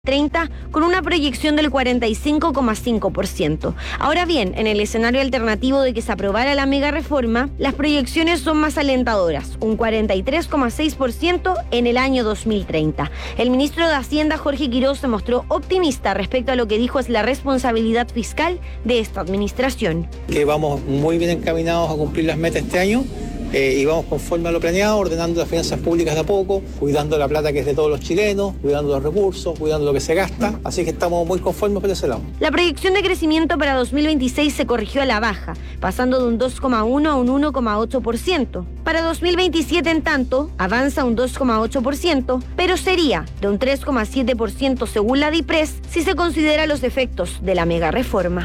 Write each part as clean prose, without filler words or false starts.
30 con una proyección del 45,5%. Ahora bien, en el escenario alternativo de que se aprobara la mega reforma, las proyecciones son más alentadoras, un 43,6% en el año 2030. El ministro de Hacienda, Jorge Quiroz, se mostró optimista respecto a lo que dijo es la responsabilidad fiscal de esta administración. Que vamos muy bien encaminados a cumplir las metas este año. Y vamos conforme a lo planeado, ordenando las finanzas públicas de a poco, cuidando la plata que es de todos los chilenos, cuidando los recursos, cuidando lo que se gasta, así que estamos muy conformes por ese lado. La proyección de crecimiento para 2026 se corrigió a la baja, pasando de un 2,1 a un 1,8%. Para 2027, en tanto, avanza un 2,8%, pero sería de un 3,7% según la DIPRES si se considera los efectos de la mega reforma.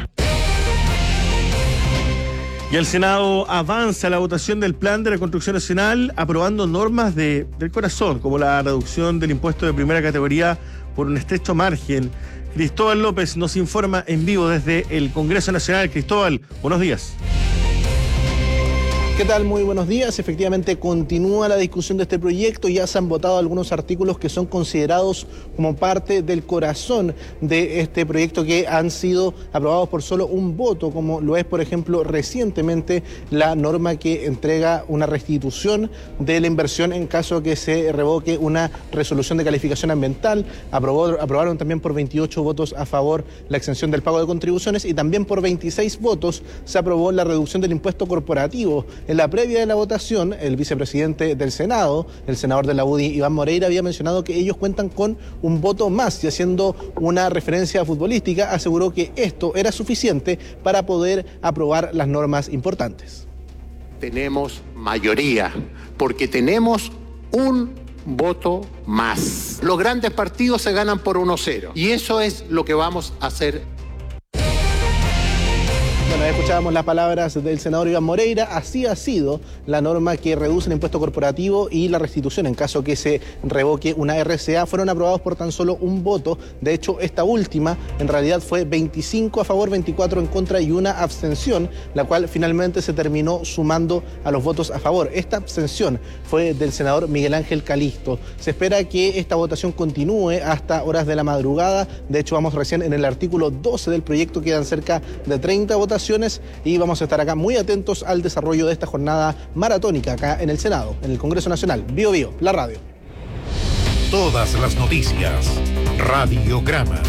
Y el Senado avanza la votación del Plan de Reconstrucción Nacional, aprobando normas del corazón, como la reducción del impuesto de primera categoría por un estrecho margen. Cristóbal López nos informa en vivo desde el Congreso Nacional. Cristóbal, buenos días. ¿Qué tal? Muy buenos días. Efectivamente, continúa la discusión de este proyecto. Ya se han votado algunos artículos que son considerados como parte del corazón de este proyecto, que han sido aprobados por solo un voto, como lo es, por ejemplo, recientemente la norma que entrega una restitución de la inversión en caso que se revoque una resolución de calificación ambiental. Aprobaron también por 28 votos a favor la exención del pago de contribuciones, y también por 26 votos se aprobó la reducción del impuesto corporativo. En la previa de la votación, el vicepresidente del Senado, el senador de la UDI, Iván Moreira, había mencionado que ellos cuentan con un voto más, y haciendo una referencia futbolística, aseguró que esto era suficiente para poder aprobar las normas importantes. Tenemos mayoría, porque tenemos un voto más. Los grandes partidos se ganan por 1-0, y eso es lo que vamos a hacer. Bueno, escuchábamos las palabras del senador Iván Moreira. Así ha sido la norma que reduce el impuesto corporativo y la restitución en caso que se revoque una RCA. Fueron aprobados por tan solo un voto. De hecho, esta última en realidad fue 25 a favor, 24 en contra y una abstención, la cual finalmente se terminó sumando a los votos a favor. Esta abstención fue del senador Miguel Ángel Calisto. Se espera que esta votación continúe hasta horas de la madrugada. De hecho, vamos recién en el artículo 12 del proyecto. Quedan cerca de 30 votaciones. Y vamos a estar acá muy atentos al desarrollo de esta jornada maratónica acá en el Senado, en el Congreso Nacional. Bio Bio, la radio. Todas las noticias. Radiograma.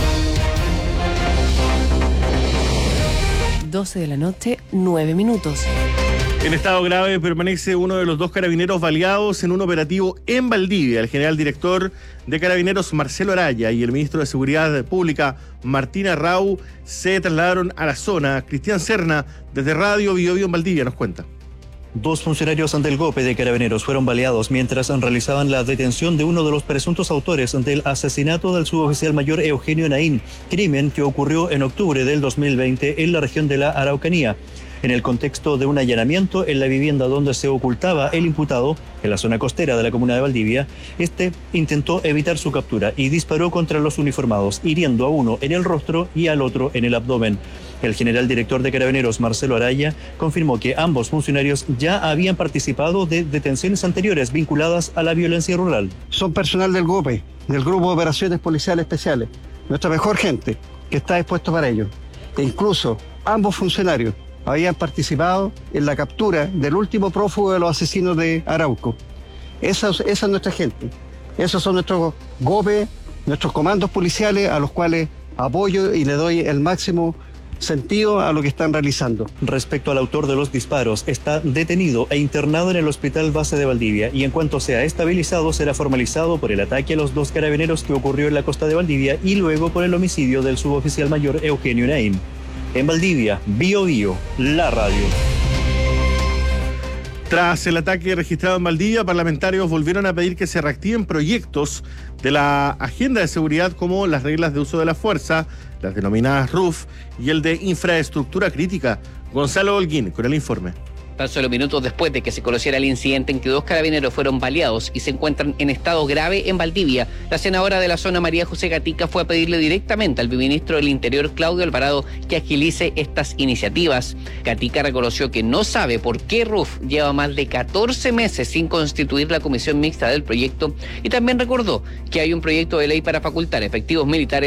12 de la noche, 9 minutos. En estado grave permanece uno de los dos carabineros baleados en un operativo en Valdivia. El general director de Carabineros, Marcelo Araya, y el ministro de Seguridad Pública, Martín Arrau, se trasladaron a la zona. Cristian Serna, desde Radio Bio Bio en Valdivia, nos cuenta. Dos funcionarios del GOPE de Carabineros fueron baleados mientras realizaban la detención de uno de los presuntos autores del asesinato del suboficial mayor Eugenio Naín, crimen que ocurrió en octubre del 2020 en la región de la Araucanía. En el contexto de un allanamiento en la vivienda donde se ocultaba el imputado, en la zona costera de la comuna de Valdivia, este intentó evitar su captura y disparó contra los uniformados, hiriendo a uno en el rostro y al otro en el abdomen. El general director de Carabineros, Marcelo Araya, confirmó que ambos funcionarios ya habían participado de detenciones anteriores vinculadas a la violencia rural. Son personal del GOPE, del Grupo de Operaciones Policiales Especiales, nuestra mejor gente, que está dispuesto para ello. E incluso ambos funcionarios habían participado en la captura del último prófugo de los asesinos de Arauco. Esa es nuestra gente. Esos son nuestros GOPE, nuestros comandos policiales, a los cuales apoyo y le doy el máximo sentido a lo que están realizando. Respecto al autor de los disparos, está detenido e internado en el Hospital Base de Valdivia, y en cuanto sea estabilizado será formalizado por el ataque a los dos carabineros que ocurrió en la costa de Valdivia y luego por el homicidio del suboficial mayor Eugenio Naín. En Valdivia, Bio Bio, la radio. Tras el ataque registrado en Valdivia, parlamentarios volvieron a pedir que se reactiven proyectos de la agenda de seguridad, como las reglas de uso de la fuerza, las denominadas RUF, y el de infraestructura crítica. Gonzalo Holguín con el informe. Tan solo minutos después de que se conociera el incidente en que 2 carabineros fueron baleados y se encuentran en estado grave en Valdivia, la senadora de la zona, María José Gatica, fue a pedirle directamente al ministro del Interior, Claudio Alvarado, que agilice estas iniciativas. Gatica reconoció que no sabe por qué RUF lleva más de 14 meses sin constituir la comisión mixta del proyecto y también recordó que hay un proyecto de ley para facultar efectivos militares